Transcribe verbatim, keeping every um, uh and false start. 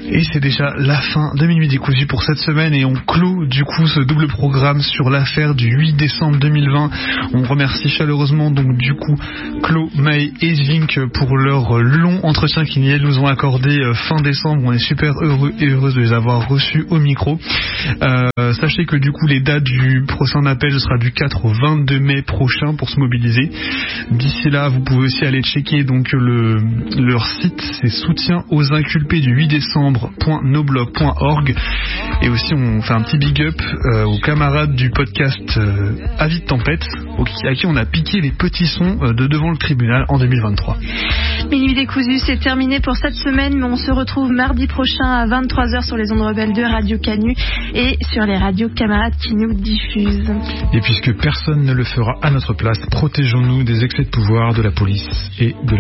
Et c'est déjà la fin de Minuit Décousu pour cette semaine et on clôt du coup ce double programme sur l'affaire du huit décembre deux mille vingt. On remercie chaleureusement donc du coup Claude, Maë et Zvink pour leur long entretien qu'ils nous ont accordé fin décembre. On est super heureux et heureuse de les avoir reçus au micro. Euh, sachez que du coup les dates du prochain appel ce sera du quatre au vingt-deux mai prochain pour se mobiliser. D'ici là vous pouvez aussi aller checker donc le, leur site, c'est soutien aux inculpés du huit décembre point noblog point org et aussi on fait un petit big up euh, aux camarades du podcast euh, Avis de tempête à qui on a piqué les petits sons euh, de devant le tribunal en deux mille vingt-trois. Minuit Décousu, c'est terminé pour cette semaine, mais on se retrouve mardi prochain à vingt-trois heures sur les ondes rebelles de Radio Canu et sur les radios camarades qui nous diffusent. Et puisque personne ne le fera à notre place, protégeons-nous des excès de pouvoir de la police et de la